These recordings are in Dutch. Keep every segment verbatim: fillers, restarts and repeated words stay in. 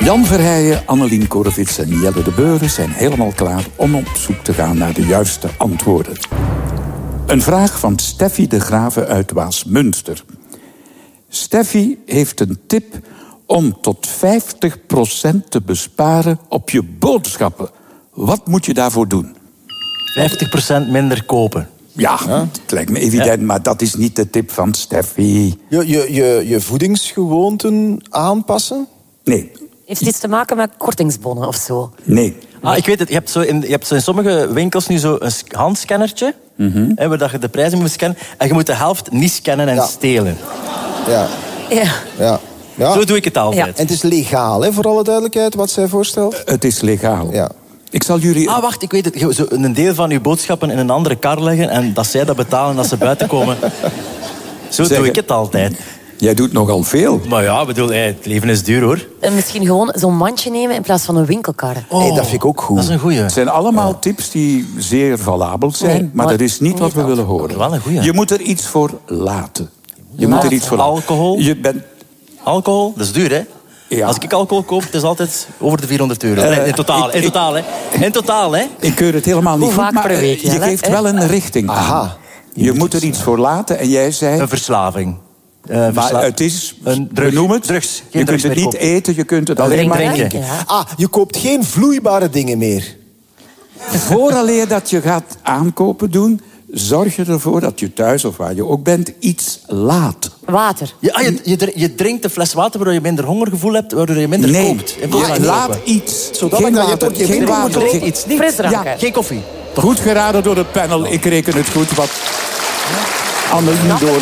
Jan Verheijen, Annelien Korevits en Jelle de Beuren zijn helemaal klaar om op zoek te gaan naar de juiste antwoorden. Een vraag van Steffi de Grave uit Waasmunster. Steffi heeft een tip om tot vijftig procent te besparen op je boodschappen. Wat moet je daarvoor doen? vijftig procent minder kopen. Ja, ja, het lijkt me evident, ja. Maar dat is niet de tip van Steffi. Je, je, je, je voedingsgewoonten aanpassen? Nee. Heeft het iets te maken met kortingsbonnen of zo? Nee. Ah, ik weet het, je hebt, zo in, je hebt zo in sommige winkels nu zo een handscannertje, mm-hmm. hè, waar je de prijzen moet scannen. En je moet de helft niet scannen en ja. stelen. Ja. Ja. ja. Ja. Zo doe ik het altijd. Ja. En het is legaal, hè, voor alle duidelijkheid, wat zij voorstelt? Uh, het is legaal. Ja. Ik zal jullie... Ah, wacht, ik weet het. Zo een deel van uw boodschappen in een andere kar leggen en dat zij dat betalen als ze buiten komen. Zo zeg, doe ik het altijd. Jij doet nogal veel. Maar ja, bedoel, het leven is duur, hoor. En misschien gewoon zo'n mandje nemen in plaats van een winkelkar. Oh, hey, dat vind ik ook goed. Dat is een goeie. Het zijn allemaal ja. tips die zeer valabel zijn, nee, maar, maar dat is niet wat we willen horen. Wel een goeie. Je moet er iets voor laten. Je laten. moet er iets voor laten. Alcohol? Je bent... Alcohol, dat is duur, hè? Ja. Als ik alcohol koop, het is altijd over de vierhonderd euro. Uh, in totaal, ik, in totaal, hè? In totaal, hè? Ik keur het helemaal niet Hoe goed, maar week, je ja, geeft hè? wel een richting aan. Aha. Je, je moet er iets voor laten en jij zei... Een verslaving. Uh, maar versla... het is... Een drug, noem het. Drugs. Je kunt het niet kopen. eten, je kunt het alleen drink, maar drinken. drinken. Ja. Ah, je koopt geen vloeibare dingen meer. Vooraleer dat je gaat aankopen doen... zorg je ervoor dat je thuis, of waar je ook bent, iets laat. Water. Ja, je, je, je drinkt een fles water waardoor je minder hongergevoel hebt, waardoor je minder nee. koopt. Nee, nee, laat iets. Zodat geen je water, geen geen water. Drink iets. Niet. Frisdrank. Ja, geen koffie. Toch. Goed geraden door het panel. Ik reken het goed wat Annelien door...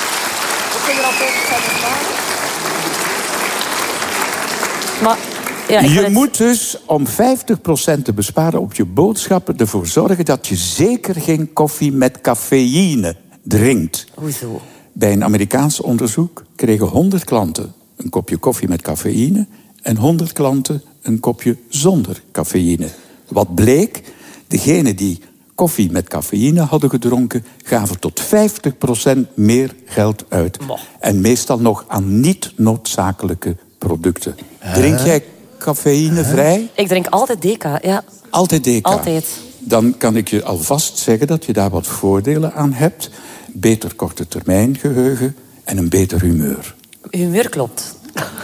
Maar, ja, ik je het... moet dus om vijftig procent te besparen op je boodschappen ervoor zorgen dat je zeker geen koffie met cafeïne drinkt. Hoezo? Bij een Amerikaans onderzoek kregen honderd klanten een kopje koffie met cafeïne en honderd klanten een kopje zonder cafeïne. Wat bleek? Degenen die koffie met cafeïne hadden gedronken gaven tot vijftig procent meer geld uit. Boah. En meestal nog aan niet noodzakelijke producten. Uh. Drink jij cafeïnevrij? Uh. Ik drink altijd Deca, ja. Altijd Deca? Altijd. Dan kan ik je alvast zeggen dat je daar wat voordelen aan hebt. Beter korte termijn geheugen en een beter humeur. Humeur klopt.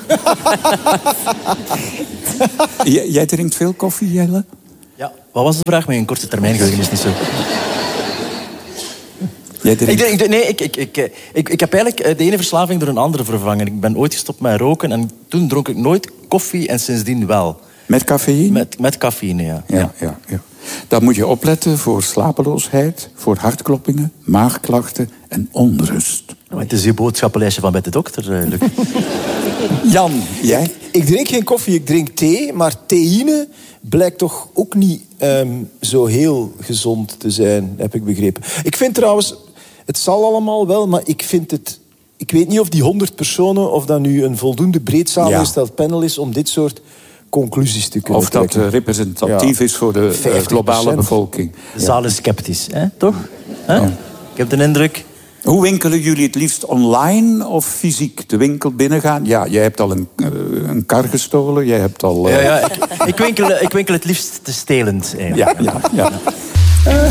J- jij drinkt veel koffie, Jelle? Ja, wat was de vraag? Mijn korte termijn geheugen is niet zo. Jij drinkt... ik, ik, nee, ik, ik, ik, ik, ik heb eigenlijk de ene verslaving door een andere vervangen. Ik ben ooit gestopt met roken en toen dronk ik nooit koffie en sindsdien wel. Met cafeïne? Met, met cafeïne, ja. Ja, ja, ja. Dan moet je opletten voor slapeloosheid, voor hartkloppingen, maagklachten en onrust. Maar het is uw boodschappenlijstje van bij de dokter, uh, Luc. Jan, jij? Ik, ik drink geen koffie, ik drink thee. Maar theïne blijkt toch ook niet um, zo heel gezond te zijn, heb ik begrepen. Ik vind trouwens, het zal allemaal wel, maar ik vind het... Ik weet niet of die honderd personen, of dat nu een voldoende breed samengesteld ja. panel is om dit soort conclusies te kunnen Of dat trekken. uh, representatief ja. is voor de uh, globale bevolking. De zaal is sceptisch, hè? Toch? Hè? Ja. Ik heb de indruk... Hoe winkelen jullie het liefst? Online of fysiek? De winkel binnengaan? Ja, jij hebt al een, uh, een kar gestolen. Jij hebt al... Uh... Ja, ja, ik, ik, winkel, ik winkel het liefst te stelend, eigenlijk. Ja, ja, ja.